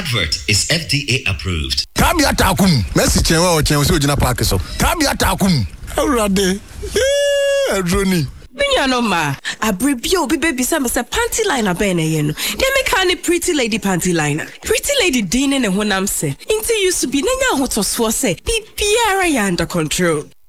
advert is FDA approved. Kabia takum. Messi chenwa o chenwa si ojina park so. Kabia takum. Awurade. Adroni. Binya no ma. Abribio bi baby say panty liner be na ye no. Dem make any pretty lady panty liner. Pretty lady din ne honam se. Inti used to be na nya hotoso se. Bibiara ya under control.